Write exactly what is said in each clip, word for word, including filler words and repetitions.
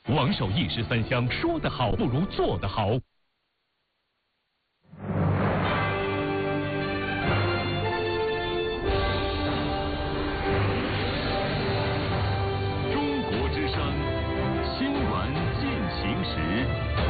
王守一石三香，说得好不如做得好。中国之声，新闻进行时。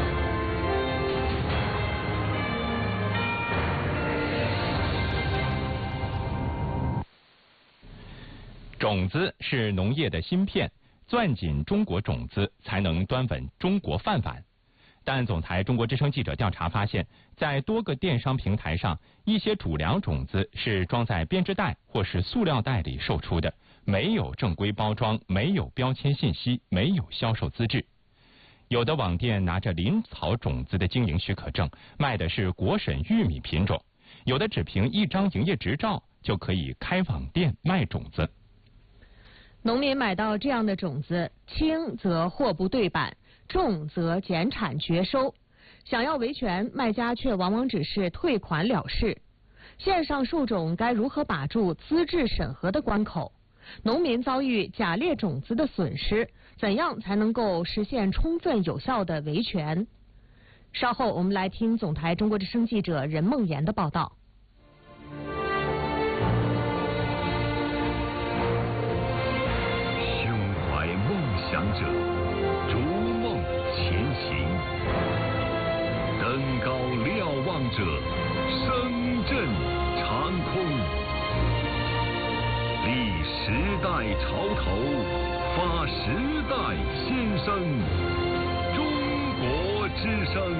种子是农业的芯片。攥紧中国种子，才能端稳中国饭碗。但总台中国之声记者调查发现，在多个电商平台上，一些主粮种子是装在编织袋或是塑料袋里售出的，没有正规包装，没有标签信息，没有销售资质。有的网店拿着林草种子的经营许可证，卖的是国审玉米品种；有的只凭一张营业执照就可以开网店卖种子。 农民买到这样的种子，轻则货不对版，重则减产绝收。想要维权，卖家却往往只是退款了事。线上售种该如何把住资质审核的关口？农民遭遇假劣种子的损失，怎样才能够实现充分有效的维权？稍后我们来听总台中国之声记者任梦妍的报道。 想者逐梦前行，登高瞭望者声震长空，立时代潮头，发时代新生。中国之声。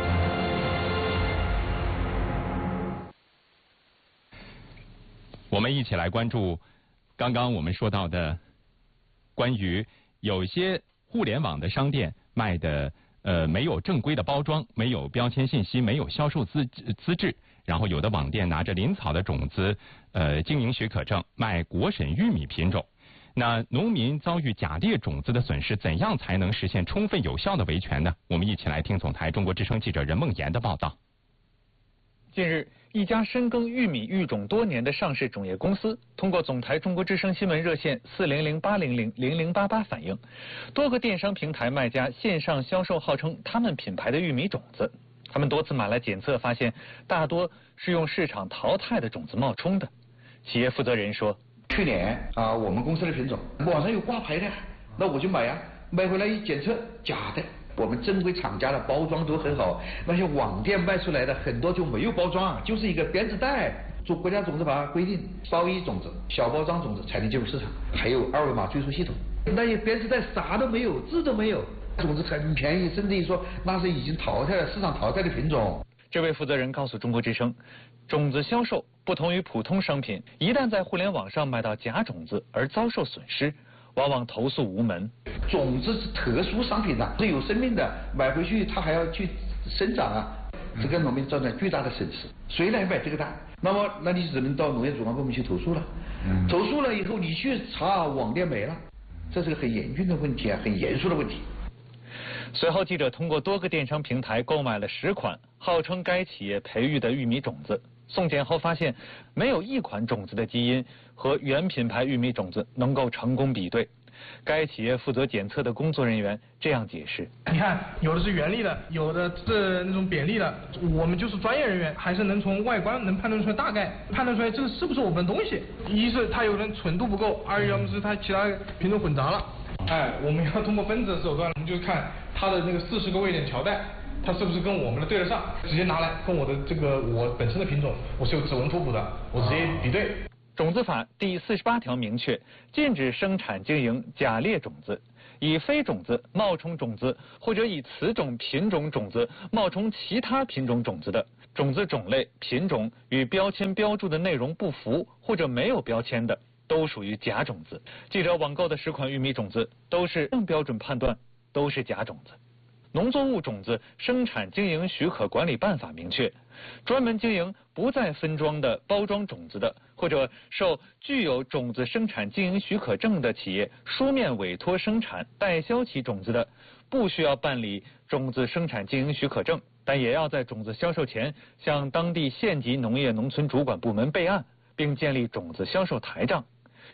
我们一起来关注刚刚我们说到的关于有些互联网的商店卖的呃没有正规的包装，没有标签信息，没有销售资资质，然后有的网店拿着林草的种子呃经营许可证卖国审玉米品种。那农民遭遇假劣种子的损失，怎样才能实现充分有效的维权呢？我们一起来听总台中国之声记者任梦妍的报道。 近日，一家深耕玉米育种多年的上市种业公司，通过总台中国之声新闻热线四零零八零零零零八八反映，多个电商平台卖家线上销售号称他们品牌的玉米种子，他们多次买来检测，发现大多是用市场淘汰的种子冒充的。企业负责人说：“ 去年啊，我们公司的品种网上有挂牌的，那我就买呀，买回来一检测假的。”我们正规厂家的包装都很好，那些网店卖出来的很多就没有包装，就是一个编织袋。做国家种子法规定，包衣种子、小包装种子才能进入市场，还有二维码追溯系统。那些编织袋啥都没有，字都没有，种子很便宜，甚至于说那是已经淘汰了、市场淘汰的品种。 这位负责人告诉中国之声，种子销售不同于普通商品，一旦在互联网上买到假种子而遭受损失，往往投诉无门。 种子是特殊商品呐，是有生命的，买回去它还要去生长啊，这给农民造成巨大的损失。谁来买这个单？那么，那你只能到农业主管部门去投诉了。嗯、投诉了以后，你去查网店没了，这是个很严峻的问题啊，很严肃的问题。 随后，记者通过多个电商平台购买了十款号称该企业培育的玉米种子。送检后发现，没有一款种子的基因和原品牌玉米种子能够成功比对。该企业负责检测的工作人员这样解释： 你看，有的是原粒的，有的是那种扁粒的，我们就是专业人员，还是能从外观能判断出来大概，判断出来这个是不是我们的东西。一是它有人纯度不够，二要么是它其他品种混杂了。哎，我们要通过分子的手段，我们就看它的那个四十个位点条带，它是不是跟我们的对得上，直接拿来跟我的这个我本身的品种，我是有指纹图谱的，我直接比对。 种子法第四十八条明确，禁止生产经营假劣种子，以非种子冒充种子，或者以此种品种种子冒充其他品种种子的，种子种类、品种与标签标注的内容不符或者没有标签的，都属于假种子。记者网购的十款玉米种子都是按标准判断，都是假种子。农作物种子生产经营许可管理办法明确，专门经营不再分装的包装种子的，或者受具有种子生产经营许可证的企业书面委托生产代销其种子的，不需要办理种子生产经营许可证，但也要在种子销售前向当地县级农业农村主管部门备案，并建立种子销售台账。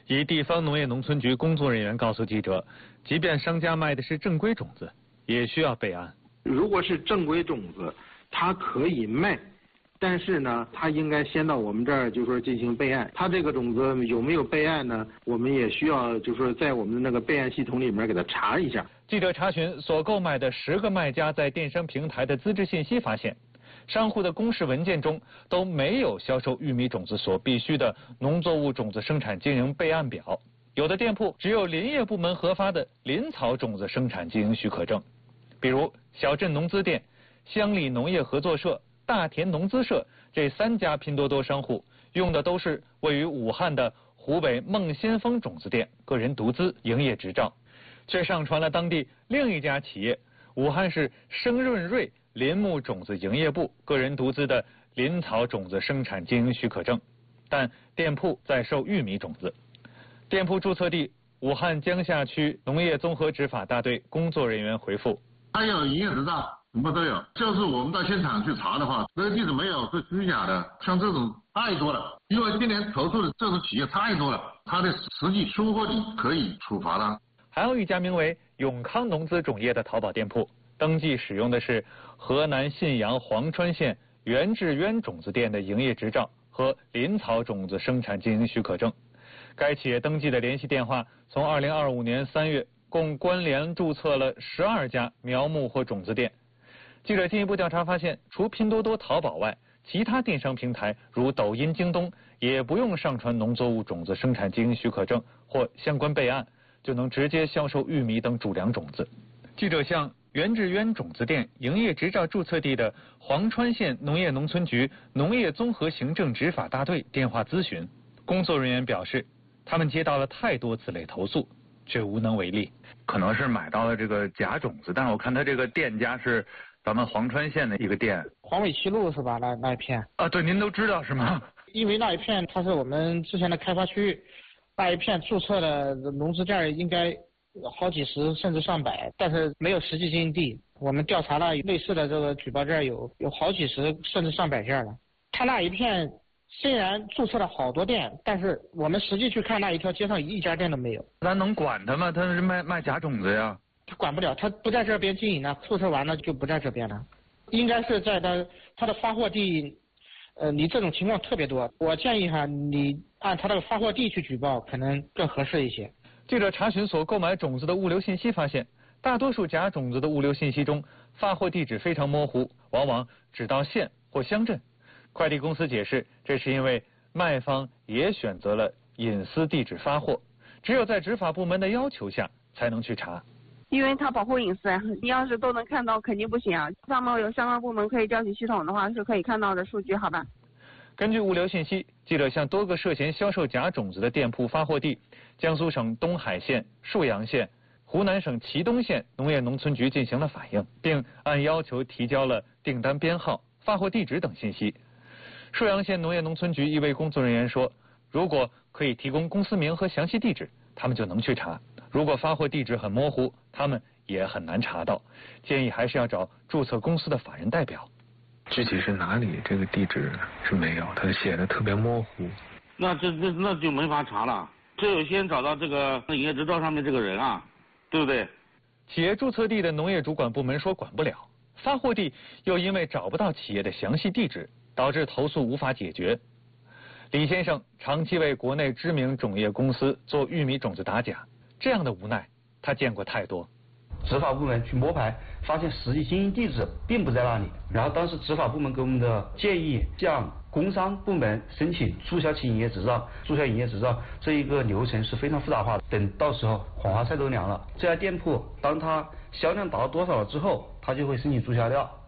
一地方农业农村局工作人员告诉记者，即便商家卖的是正规种子，也需要备案。 如果是正规种子，它可以卖，但是呢，它应该先到我们这儿就说进行备案。它这个种子有没有备案呢？我们也需要就说在我们的那个备案系统里面给它查一下。 记者查询所购买的十个卖家在电商平台的资质信息，发现商户的公示文件中都没有销售玉米种子所必须的农作物种子生产经营备案表，有的店铺只有林业部门核发的林草种子生产经营许可证。比如小镇农资店、乡里农业合作社、大田农资社这三家拼多多商户用的都是位于武汉的湖北孟先锋种子店个人独资营业执照，却上传了当地另一家企业武汉市生润瑞林木种子营业部个人独资的林草种子生产经营许可证，但店铺在售玉米种子。店铺注册地武汉江夏区农业综合执法大队工作人员回复： 他有营业执照，什么都有，就是我们到现场去查的话，这个地址没有，是虚假的。像这种太多了，因为今年投诉的这种企业太多了，它的实际出货地可以处罚的。 还有一家名为永康农资种业的淘宝店铺，登记使用的是河南信阳黄川县袁志渊种子店的营业执照和林草种子生产经营许可证。该企业登记的联系电话从二零二五年三月共关联注册了十二家苗木或种子店。记者进一步调查发现，除拼多多、淘宝外，其他电商平台如抖音、京东也不用上传农作物种子生产经营许可证或相关备案，就能直接销售玉米等主粮种子。记者向袁志渊种子店营业执照注册地的黄川县农业农村局农业综合行政执法大队电话咨询，工作人员表示，他们接到了太多此类投诉，却无能为力。 可能是买到了这个假种子，但是我看他这个店家是咱们黄川县的一个店。 黄尾七路是吧？那那一片啊，对，您都知道是吗？ 因为那一片它是我们之前的开发区域，那一片注册的农资店应该好几十甚至上百，但是没有实际经营地。我们调查了类似的这个举报件有有好几十甚至上百件了。他那一片虽然注册了好多店，但是我们实际去看那一条街上一家店都没有。 咱能管他吗？他是卖卖假种子呀。 他管不了，他不在这边经营了，注册完了就不在这边了。应该是在他他的发货地，呃，你这种情况特别多。我建议哈，你按他的发货地去举报，可能更合适一些。 记者查询所购买种子的物流信息发现，大多数假种子的物流信息中，发货地址非常模糊，往往只到县或乡镇。快递公司解释，这是因为卖方也选择了隐私地址发货，只有在执法部门的要求下才能去查。 因为它保护隐私，你要是都能看到肯定不行啊。上面有相关部门可以调取系统的话，是可以看到的数据，好吧？ 根据物流信息，记者向多个涉嫌销售假种子的店铺发货地江苏省东海县、沭阳县、湖南省祁东县农业农村局进行了反映，并按要求提交了订单编号、发货地址等信息。沭阳县农业农村局一位工作人员说，如果可以提供公司名和详细地址，他们就能去查。如果发货地址很模糊，他们也很难查到，建议还是要找注册公司的法人代表。 具体是哪里，这个地址是没有，他写的特别模糊。 那这这那就没法查了，只有先找到这个营业执照上面这个人啊，对不对？ 企业注册地的农业主管部门说管不了，发货地又因为找不到企业的详细地址，导致投诉无法解决。李先生长期为国内知名种业公司做玉米种子打假，这样的无奈他见过太多。 执法部门去摸排，发现实际经营地址并不在那里。然后当时执法部门给我们的建议，向工商部门申请注销其营业执照。注销营业执照这一个流程是非常复杂化的，等到时候黄花菜都凉了。这家店铺当它销量达到多少了之后，它就会申请注销掉。